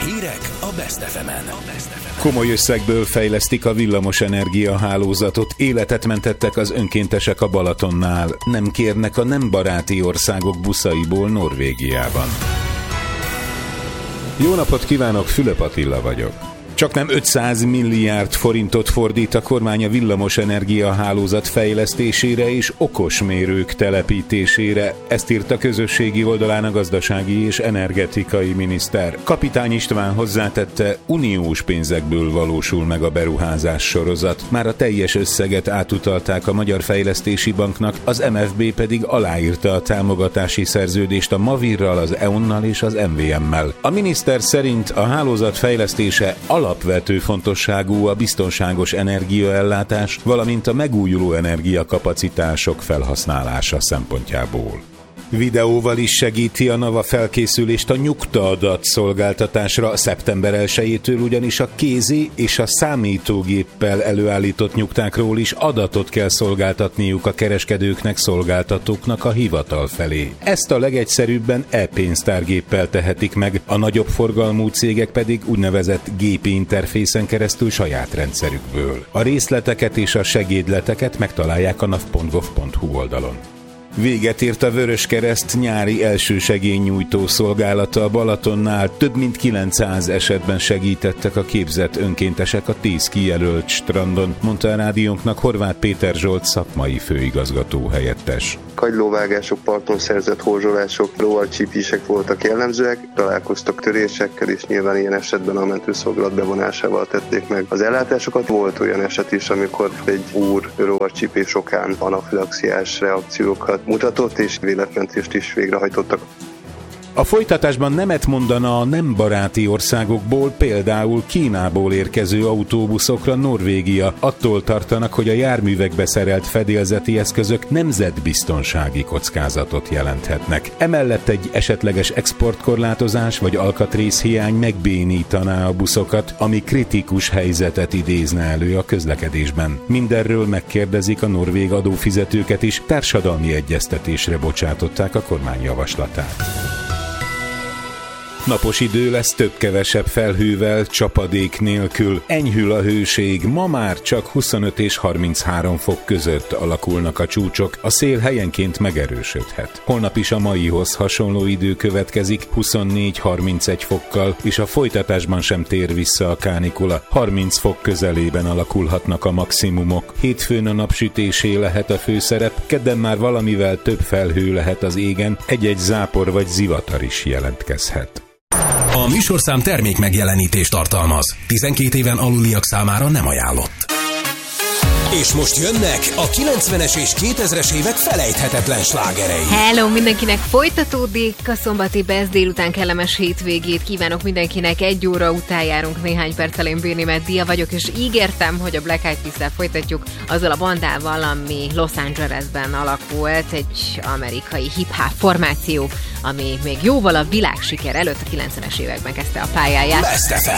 Hírek a Best FM-en. Komoly összegből fejlesztik a villamosenergia hálózatot, életet mentettek az önkéntesek a Balatonnál, nem kérnek a nem baráti országok buszaiból Norvégiában. Jó napot kívánok, Fülöp Attila vagyok. Csaknem 500 milliárd forintot fordít a kormány a villamosenergia hálózat fejlesztésére és okosmérők telepítésére. Ezt írt a közösségi oldalán a gazdasági és energetikai miniszter. Kapitány István hozzátette, uniós pénzekből valósul meg a beruházás sorozat. Már a teljes összeget átutalták a Magyar Fejlesztési Banknak, az MFB pedig aláírta a támogatási szerződést a Mavirral, az EON-nal és az MVM-mel. A miniszter szerint a hálózat fejlesztése alapvető fontosságú a biztonságos energiaellátás, valamint a megújuló energiakapacitások felhasználása szempontjából. Videóval is segíti a NAVA felkészülést a nyugtaadat szolgáltatásra. Szeptember 1-től ugyanis a kézi és a számítógéppel előállított nyugtákról is adatot kell szolgáltatniuk a kereskedőknek, szolgáltatóknak a hivatal felé. Ezt a legegyszerűbben e-pénztárgéppel tehetik meg, a nagyobb forgalmú cégek pedig úgynevezett gépi interfészen keresztül saját rendszerükből. A részleteket és a segédleteket megtalálják a nav.gov.hu oldalon. Véget ért a Vöröskereszt nyári elsősegélynyújtó szolgálata a Balatonnál. Több mint 900 esetben segítettek a képzett önkéntesek a 10 kijelölt strandon, mondta a rádiónknak Horváth Péter Zsolt szakmai főigazgató helyettes. Kagylóvágások, parton szerzett horzsolások, rovarcsípések voltak jellemzőek, találkoztak törésekkel, és nyilván ilyen esetben a mentőszolgálat bevonásával tették meg az ellátásokat. Volt olyan eset is, amikor egy úr rovarcsípés okán anafilaxiás reakciókat mutatott, és életmentést is végrehajtottak. A folytatásban nemet mondana a nem baráti országokból, például Kínából érkező autóbuszokra Norvégia. Attól tartanak, hogy a járművekbe szerelt fedélzeti eszközök nemzetbiztonsági kockázatot jelenthetnek. Emellett egy esetleges exportkorlátozás vagy alkatrészhiány megbénítaná a buszokat, ami kritikus helyzetet idézne elő a közlekedésben. Mindenről megkérdezik a norvég adófizetőket is, társadalmi egyeztetésre bocsátották a kormány javaslatát. Napos idő lesz több-kevesebb felhővel, csapadék nélkül. Enyhül a hőség, ma már csak 25 és 33 fok között alakulnak a csúcsok, a szél helyenként megerősödhet. Holnap is a maihoz hasonló idő következik, 24-31 fokkal, és a folytatásban sem tér vissza a kánikula. 30 fok közelében alakulhatnak a maximumok. Hétfőn a napsütésé lehet a főszerep, kedden már valamivel több felhő lehet az égen, egy-egy zápor vagy zivatar is jelentkezhet. A műsorszám termék megjelenítést tartalmaz. 12 éven aluliak számára nem ajánlott. És most jönnek a 90-es és 2000-es évek felejthetetlen slágerei. Hello mindenkinek, folytatódik a szombati Best délután, kellemes hétvégét kívánok mindenkinek. 1 óra után járunk néhány perccel, én Bérnémet Dia vagyok, és ígértem, hogy a Black Eyed Peas-szel folytatjuk azzal a bandával, ami Los Angelesben alakult, egy amerikai hip-hop formáció, ami még jóval a világsiker előtt a 90-es években kezdte a pályáját. Best FM.